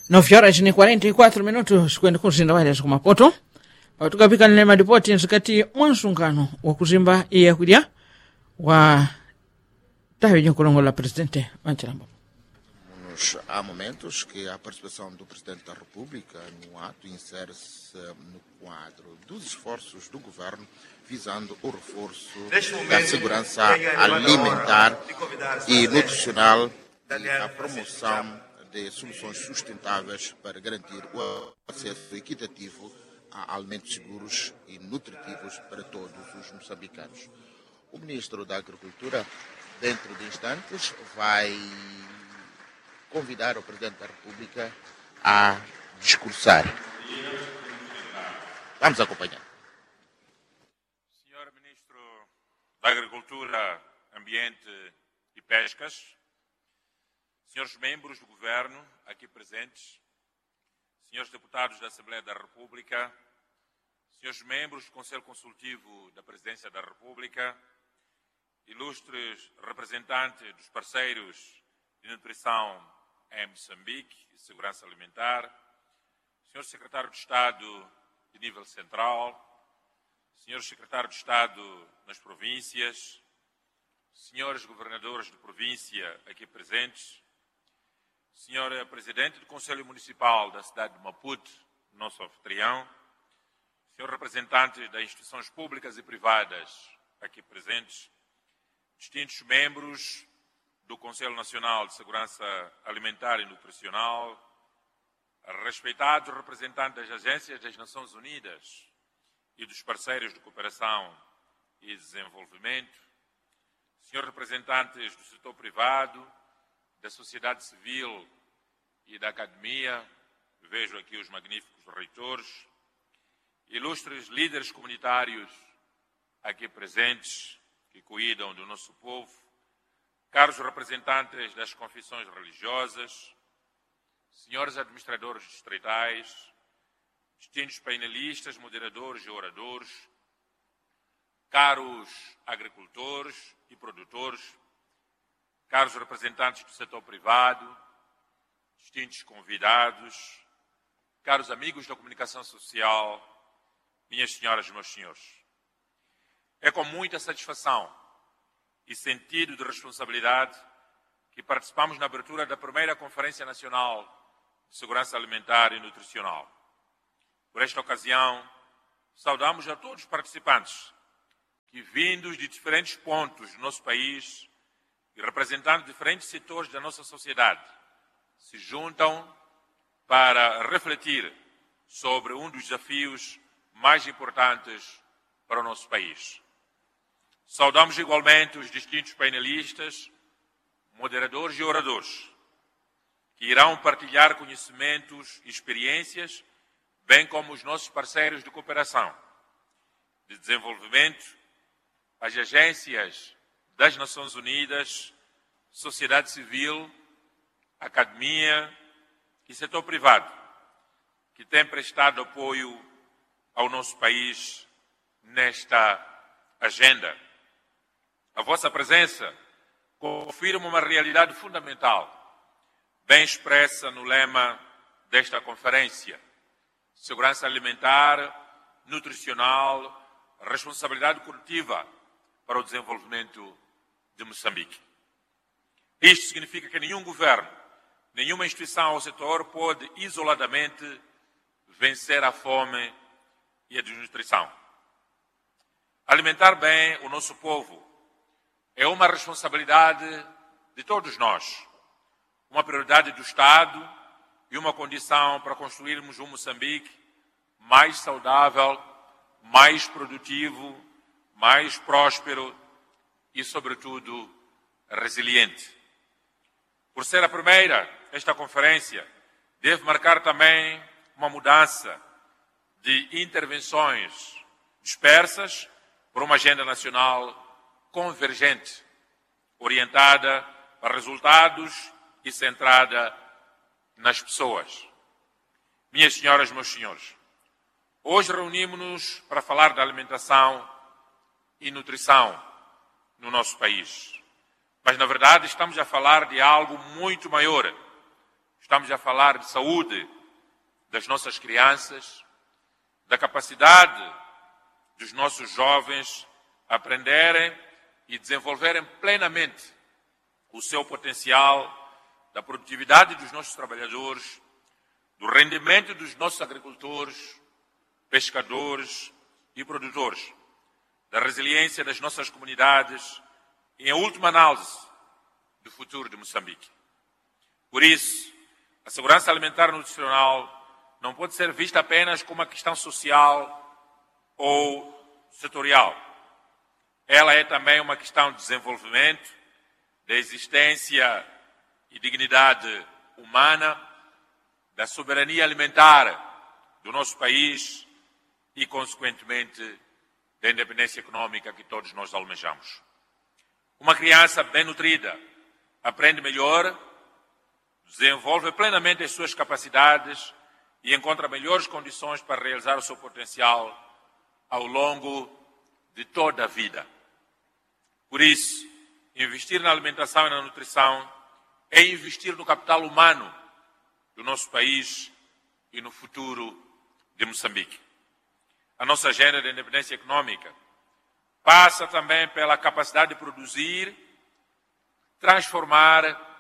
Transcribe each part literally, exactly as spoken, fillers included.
nove horas ni quarenta e quatro minutos kwenda kuzinda wailesi ku Maputo patukapika nile madipoti nsikati mwa msungano wa kuzimba iya kudya wa tayo nyokolongola presidente Manchilambo. Há momentos que a participação do Presidente da República no ato insere-se no quadro dos esforços do Governo visando o reforço da segurança alimentar e nutricional e a promoção de soluções sustentáveis para garantir o acesso equitativo a alimentos seguros e nutritivos para todos os moçambicanos. O Ministro da Agricultura, dentro de instantes, vai convidar o Presidente da República a discursar. Vamos acompanhar. Senhor Ministro da Agricultura, Ambiente e Pescas, senhores membros do Governo aqui presentes, senhores deputados da Assembleia da República, senhores membros do Conselho Consultivo da Presidência da República, ilustres representantes dos parceiros de nutrição em Moçambique e segurança alimentar, senhor Secretário de Estado de nível central, senhores Secretários de Estado nas províncias, senhores Governadores de província aqui presentes, senhora Presidente do Conselho Municipal da cidade de Maputo, nosso anfitrião, senhor representantes das instituições públicas e privadas aqui presentes, distintos membros do Conselho Nacional de Segurança Alimentar e Nutricional, respeitados representantes das agências das Nações Unidas e dos parceiros de cooperação e desenvolvimento, senhores representantes do setor privado, da sociedade civil e da academia, vejo aqui os magníficos reitores, ilustres líderes comunitários aqui presentes que cuidam do nosso povo, caros representantes das confissões religiosas, senhores administradores distritais, distintos painelistas, moderadores e oradores, caros agricultores e produtores, caros representantes do setor privado, distintos convidados, caros amigos da comunicação social, minhas senhoras e meus senhores. É com muita satisfação e sentido de responsabilidade que participamos na abertura da primeira Conferência Nacional de Segurança Alimentar e Nutricional. Por esta ocasião, saudamos a todos os participantes que, vindos de diferentes pontos do nosso país e representando diferentes setores da nossa sociedade, se juntam para refletir sobre um dos desafios mais importantes para o nosso país. Saudamos igualmente os distintos painelistas, moderadores e oradores, que irão partilhar conhecimentos e experiências, bem como os nossos parceiros de cooperação, de desenvolvimento, as agências das Nações Unidas, sociedade civil, academia e setor privado, que têm prestado apoio ao nosso país nesta agenda. A vossa presença confirma uma realidade fundamental, bem expressa no lema desta conferência: segurança alimentar, nutricional, responsabilidade coletiva para o desenvolvimento de Moçambique. Isto significa que nenhum governo, nenhuma instituição ou setor pode isoladamente vencer a fome e a desnutrição. Alimentar bem o nosso povo é uma responsabilidade de todos nós, uma prioridade do Estado e uma condição para construirmos um Moçambique mais saudável, mais produtivo, mais próspero e, sobretudo, resiliente. Por ser a primeira, esta conferência deve marcar também uma mudança de intervenções dispersas por uma agenda nacional convergente, orientada para resultados e centrada nas pessoas. Minhas senhoras e meus senhores, hoje reunimos-nos para falar da alimentação e nutrição no nosso país. Mas, na verdade, estamos a falar de algo muito maior. Estamos a falar de saúde das nossas crianças, da capacidade dos nossos jovens aprenderem e desenvolverem plenamente o seu potencial, da produtividade dos nossos trabalhadores, do rendimento dos nossos agricultores, pescadores e produtores, da resiliência das nossas comunidades e, em última análise, do futuro de Moçambique. Por isso, a segurança alimentar e nutricional não pode ser vista apenas como uma questão social ou setorial. Ela é também uma questão de desenvolvimento, da existência e dignidade humana, da soberania alimentar do nosso país e, consequentemente, da independência econômica que todos nós almejamos. Uma criança bem nutrida aprende melhor, desenvolve plenamente as suas capacidades e encontra melhores condições para realizar o seu potencial ao longo de toda a vida. Por isso, investir na alimentação e na nutrição é investir no capital humano do nosso país e no futuro de Moçambique. A nossa agenda de independência econômica passa também pela capacidade de produzir, transformar,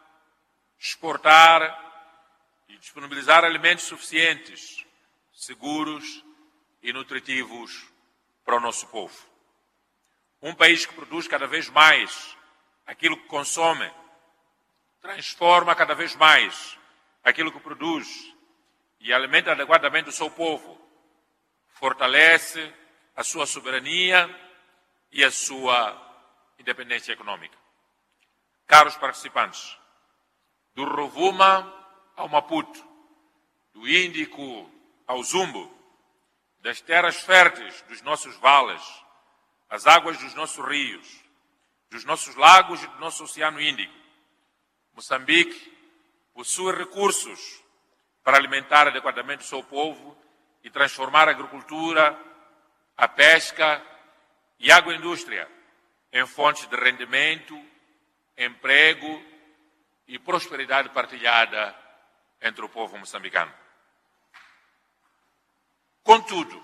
exportar e disponibilizar alimentos suficientes, seguros e nutritivos para o nosso povo. Um país que produz cada vez mais aquilo que consome, transforma cada vez mais aquilo que produz e alimenta adequadamente o seu povo, fortalece a sua soberania e a sua independência econômica. Caros participantes, do Rovuma ao Maputo, do Índico ao Zumbo, das terras férteis dos nossos vales, as águas dos nossos rios, dos nossos lagos e do nosso Oceano Índico, Moçambique possui recursos para alimentar adequadamente o seu povo e transformar a agricultura, a pesca e a agroindústria em fontes de rendimento, emprego e prosperidade partilhada entre o povo moçambicano. Contudo,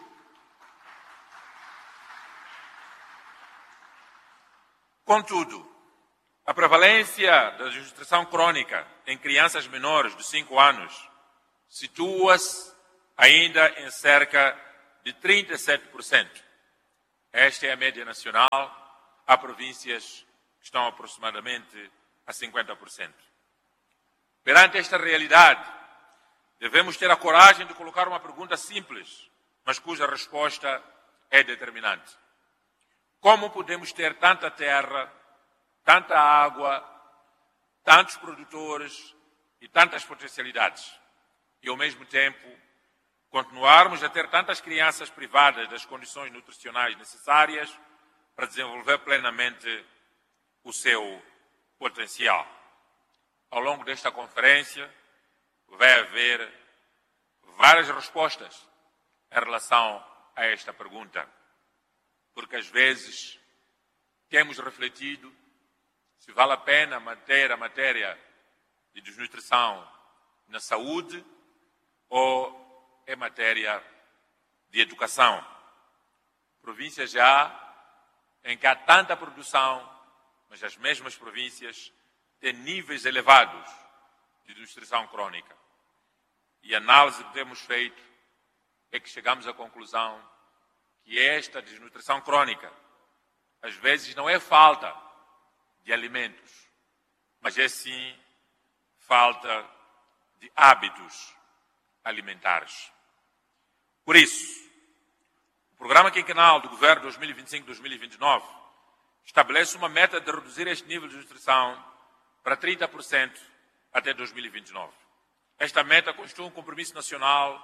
contudo, a prevalência da desnutrição crônica em crianças menores de cinco anos situa-se ainda em cerca de trinta e sete por cento. Esta é a média nacional. Há províncias que estão aproximadamente a cinquenta por cento. Perante esta realidade, devemos ter a coragem de colocar uma pergunta simples, mas cuja resposta é determinante. Como podemos ter tanta terra, tanta água, tantos produtores e tantas potencialidades e, ao mesmo tempo, continuarmos a ter tantas crianças privadas das condições nutricionais necessárias para desenvolver plenamente o seu potencial? Ao longo desta conferência, vai haver várias respostas em relação a esta pergunta, porque às vezes temos refletido se vale a pena manter a matéria de desnutrição na saúde ou é matéria de educação. Províncias já em que há tanta produção, mas as mesmas províncias têm níveis elevados de desnutrição crônica. E a análise que temos feito é que chegamos à conclusão que esta desnutrição crônica, às vezes, não é falta de alimentos, mas é sim falta de hábitos alimentares. Por isso, o Programa Quinquenal do Governo dois mil e vinte e cinco a dois mil e vinte e nove estabelece uma meta de reduzir este nível de nutrição para trinta por cento até dois mil e vinte e nove. Esta meta constitui um compromisso nacional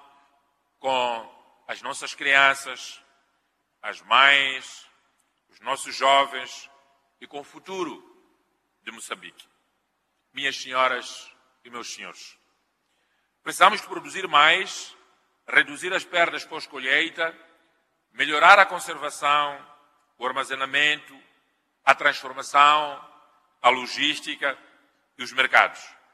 com as nossas crianças, as mães, os nossos jovens e com o futuro de Moçambique. Minhas senhoras e meus senhores, precisamos de produzir mais, reduzir as perdas pós-colheita, melhorar a conservação, o armazenamento, a transformação, a logística e os mercados.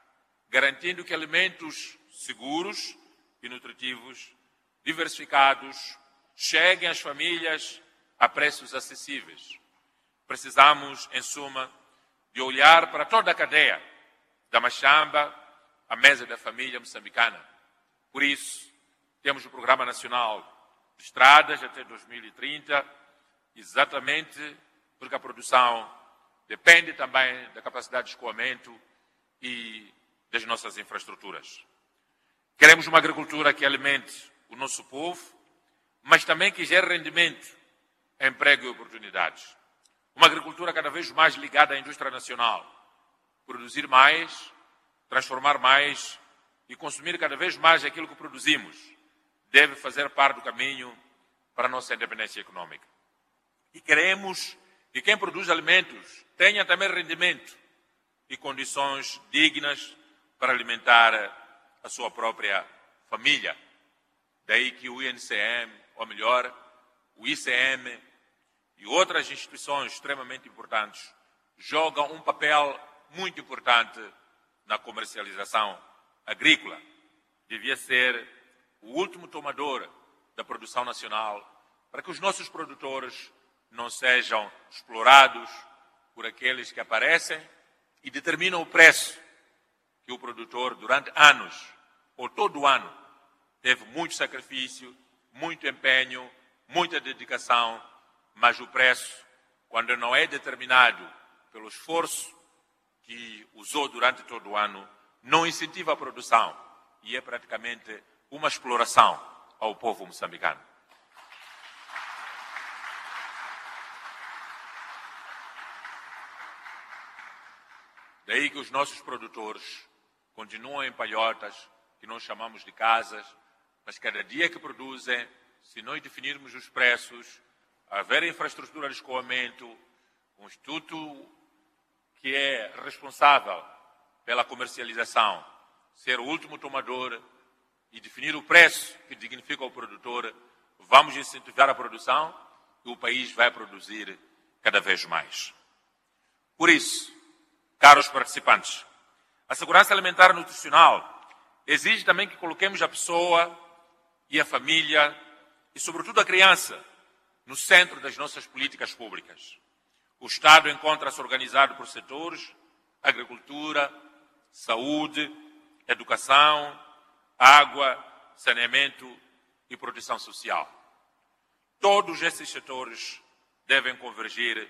garantindo que alimentos seguros e nutritivos, diversificados, cheguem às famílias a preços acessíveis. Precisamos, em suma, de olhar para toda a cadeia, da machamba à mesa da família moçambicana. Por isso, temos o Programa Nacional de Estradas até dois mil e trinta, exatamente porque a produção depende também da capacidade de escoamento e das nossas infraestruturas. Queremos uma agricultura que alimente o nosso povo, mas também que gere rendimento, emprego e oportunidades. Uma agricultura cada vez mais ligada à indústria nacional. Produzir mais, transformar mais e consumir cada vez mais aquilo que produzimos deve fazer parte do caminho para a nossa independência econômica. E queremos que quem produz alimentos tenha também rendimento e condições dignas para alimentar a sua própria família. Daí que o I N C M, ou melhor, o I C M e outras instituições extremamente importantes jogam um papel muito importante na comercialização agrícola. Devia ser o último tomador da produção nacional para que os nossos produtores não sejam explorados por aqueles que aparecem e determinam o preço que o produtor, durante anos, ou todo o ano, teve muito sacrifício, muito empenho, muita dedicação, mas o preço, quando não é determinado pelo esforço que usou durante todo o ano, não incentiva a produção e é praticamente uma exploração ao povo moçambicano. Daí que os nossos produtores continuam em palhotas, que nós chamamos de casas, mas cada dia que produzem, se nós definirmos os preços, haver infraestrutura de escoamento, um instituto que é responsável pela comercialização, ser o último tomador e definir o preço que dignifica o produtor, vamos incentivar a produção e o país vai produzir cada vez mais. Por isso, caros participantes, a segurança alimentar e nutricional exige também que coloquemos a pessoa e a família e, sobretudo, a criança no centro das nossas políticas públicas. O Estado encontra-se organizado por setores: agricultura, saúde, educação, água, saneamento e proteção social. Todos esses setores devem convergir